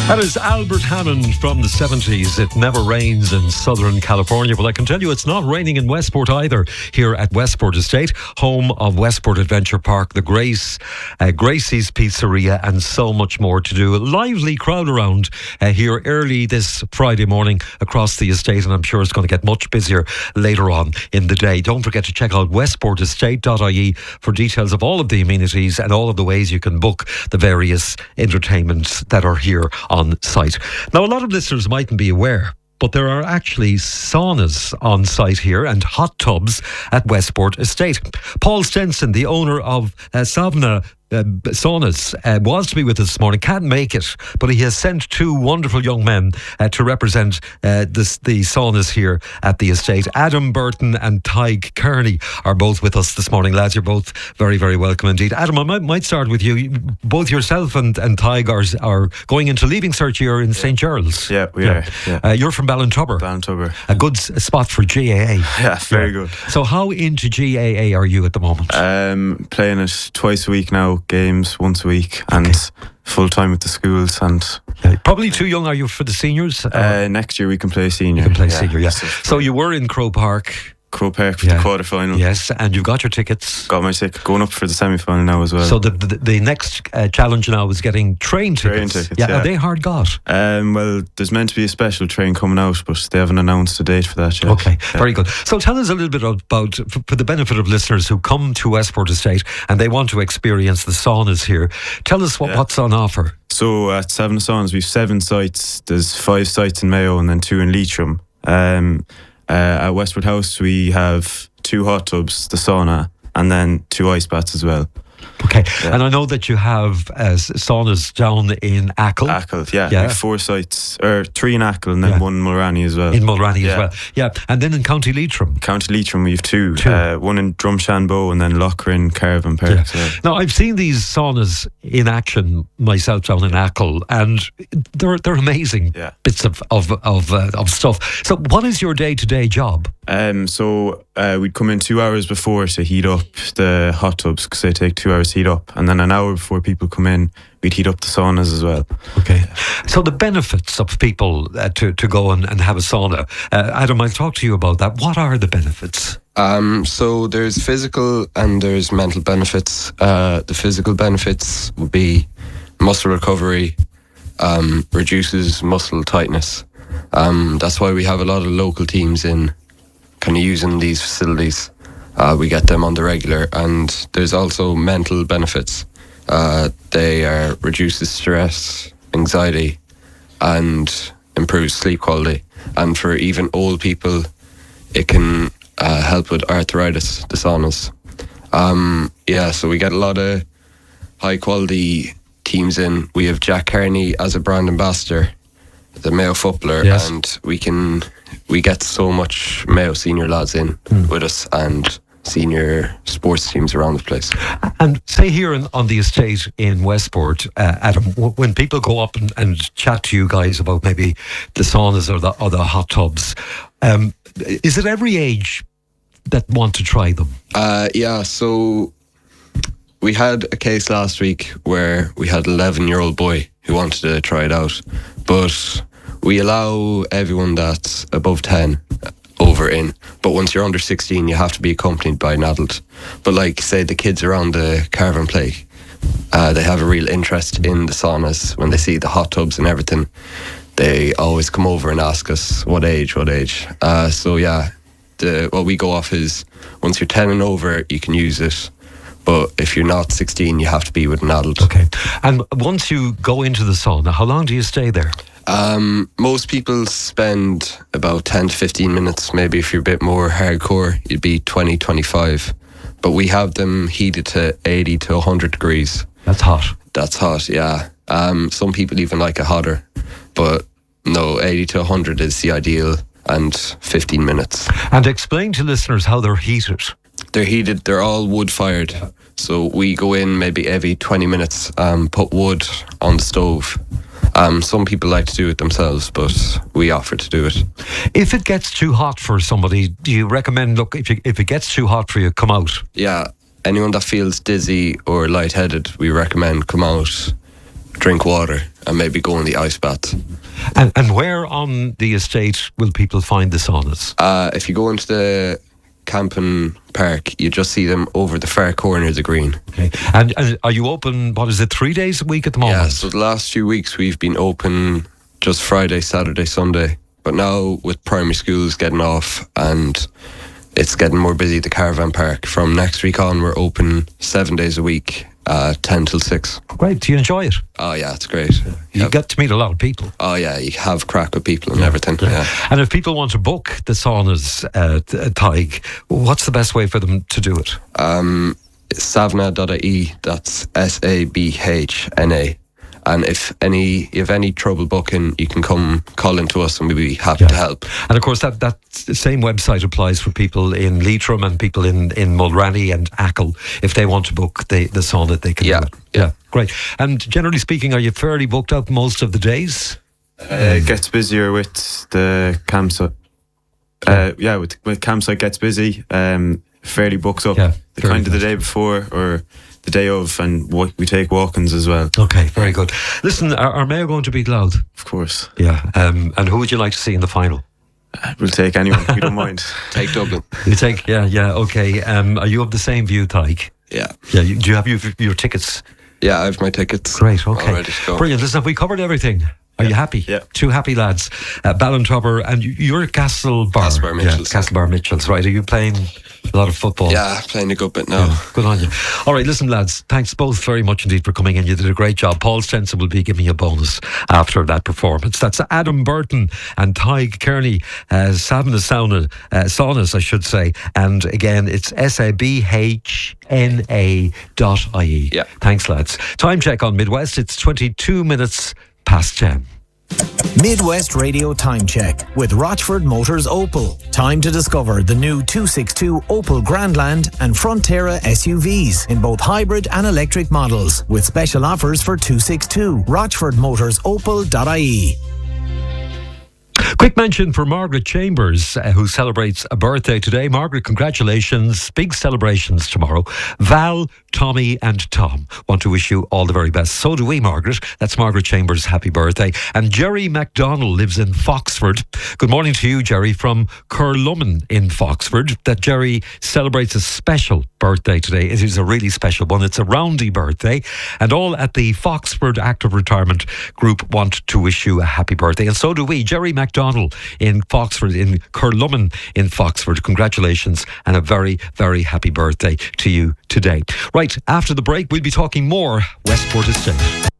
That is Albert Hammond from the 70s. It never rains in Southern California, but I can tell you it's not raining in Westport either, here at Westport Estate, home of Westport Adventure Park, the Gracie's Pizzeria, and so much more to do. A lively crowd around here early this Friday morning across the estate, and I'm sure it's going to get much busier later on in the day. Don't forget to check out westportestate.ie for details of all of the amenities and all of the ways you can book the various entertainments that are here on site. Now, a lot of listeners mightn't be aware, but there are actually saunas on site here and hot tubs at Westport Estate. Paul Stenson, the owner of Savna Saunas, was to be with us this morning, can't make it, but he has sent two wonderful young men to represent the saunas here at the estate. Adam Burton and Tig Kearney are both with us this morning. Lads, you're both very, very welcome indeed. Adam, I might start with you. Both yourself and Tig are going into Leaving Cert year in St. Gerald's. Yeah, we are. Yeah. You're from Ballintubber. A good spot for GAA. Yeah, very good. So how into GAA are you at the moment? Playing it twice a week now, games once a week, and full time with the schools. And probably too young, are you, for the seniors? Next year we can play senior. You can play senior, yeah. So you were in Croke Park for the quarter-final. Yes, and you've got your tickets. Got my ticket, going up for the semi-final now as well. So the next challenge now is getting train tickets. Yeah, are they hard got? Well, there's meant to be a special train coming out, but they haven't announced a date for that yet. Okay, very good. So tell us a little bit about, for the benefit of listeners who come to Westport Estate and they want to experience the saunas here, tell us what's on offer. So at Savna Saunas, we've 7 sites. There's 5 sites in Mayo and then 2 in Leitrim. At Westwood House we have 2 hot tubs, the sauna, and then 2 ice baths as well. Okay, and I know that you have saunas down in Achill. Achill, yeah. We have 4 sites, or 3 in Achill and then 1 in Mulranny as well. In Mulranny as well, yeah. And then in County Leitrim. County Leitrim we have 2. 1 in Drumshanbo and then Lochran, Caravan Park. Yeah. Now, I've seen these saunas in action myself down in Achill, and they're amazing bits of stuff. So what is your day-to-day job? So we'd come in 2 hours before to heat up the hot tubs, because they take 2 hours to heat up, and then an hour before people come in we'd heat up the saunas as well. Okay, so the benefits of people to go and have a sauna, Adam, I'll talk to you about that. What are the benefits? So there's physical and there's mental benefits. The physical benefits would be muscle recovery, reduces muscle tightness. That's why we have a lot of local teams in kind of using these facilities. We get them on the regular, and there's also mental benefits. They reduces stress, anxiety, and improves sleep quality. And for even old people, it can help with arthritis, the saunas. So we get a lot of high quality teams in. We have Jack Kearney as a brand ambassador, the Mayo footballer, and we get so much Mayo senior lads in with us, and senior sports teams around the place. And say here on the estate in Westport, Adam, when people go up and chat to you guys about maybe the saunas or the hot tubs, is it every age that want to try them? So we had a case last week where we had an 11-year-old boy who wanted to try it out, but we allow everyone that's above 10 over in, but once you're under 16 you have to be accompanied by an adult. But like, say, the kids around the Caravan Play, they have a real interest in the saunas. When they see the hot tubs and everything, they always come over and ask us what age. What we go off is, once you're 10 and over you can use it, but if you're not 16 you have to be with an adult. Okay. And once you go into the sauna, how long do you stay there? Most people spend about 10 to 15 minutes. Maybe if you're a bit more hardcore, you'd be 20, 25. But we have them heated to 80 to 100 degrees. That's hot. That's hot, yeah. Some people even like it hotter. But no, 80 to 100 is the ideal, and 15 minutes. And explain to listeners how they're heated. They're heated, they're all wood-fired. So we go in maybe every 20 minutes, put wood on the stove. Some people like to do it themselves, but we offer to do it. If it gets too hot for somebody, do you recommend, if it gets too hot for you, come out? Yeah, anyone that feels dizzy or lightheaded, we recommend come out, drink water, and maybe go in the ice bath. And where on the estate will people find the saunas? If you go into the camping park, you just see them over the far corner of the green. Okay. And are you open, 3 days a week at the moment? Yeah, so the last few weeks we've been open just Friday, Saturday, Sunday. But now with primary schools getting off and it's getting more busy at the caravan park, from next week on we're open 7 days a week, 10 till 6. Great. Do you enjoy it? Oh yeah, it's great. You get to meet a lot of people. Oh yeah, you have crack with people and everything. Yeah. And if people want to book the saunas, Tig, what's the best way for them to do it? Savna.ie, that's SABHNA. And if you have any trouble booking, you can come call into us and we'll be happy to help. And of course, that same website applies for people in Leitrim and people in Mulranny and Achill. If they want to book the sauna, they can do it. Yeah, great. And generally speaking, are you fairly booked up most of the days? It gets busier with the campsite. With campsite gets busy. Fairly booked up. Yeah, the kind of the day before or the day of, and we take walk-ins as well. Okay, very good. Listen, are Mayo going to beat Louth? Of course. Yeah. And who would you like to see in the final? We'll take anyone. We don't mind. Take Dublin. You take, okay. Are you of the same view, Tig? Yeah. Yeah. Do you have your tickets? Yeah, I have my tickets. Great. Okay. All ready to go. Brilliant. Listen, have we covered everything? Are you happy? Yeah. Two happy lads. Ballintubber, and you're at Castlebar Mitchells. Castlebar Mitchells, right? Are you playing a lot of football? Yeah, playing a good bit now. Yeah, good on you. All right, listen, lads, thanks both very much indeed for coming in. You did a great job. Paul Stenson will be giving you a bonus after that performance. That's Adam Burton and Tig Kearney, Savna Saunas, I should say. And again, it's SABHNA.ie. Yeah. Thanks, lads. Time check on Midwest. It's 22 minutes past 10. Midwest Radio Time Check with Rochford Motors Opel. Time to discover the new 262 Opel Grandland and Frontera SUVs in both hybrid and electric models, with special offers for 262. RochfordMotorsOpel.ie. Quick mention for Margaret Chambers, who celebrates a birthday today. Margaret, congratulations. Big celebrations tomorrow. Val, Tommy and Tom want to wish you all the very best. So do we, Margaret. That's Margaret Chambers' happy birthday. And Jerry MacDonald lives in Foxford. Good morning to you, Jerry, from Curlummon in Foxford. That Jerry celebrates a special birthday today. It is a really special one. It's a roundy birthday. And all at the Foxford Active Retirement Group want to wish you a happy birthday. And so do we. Jerry MacDonald in Foxford, in Curlummon in Foxford. Congratulations and a very, very happy birthday to you today. Right, after the break, we'll be talking more Westport Estate.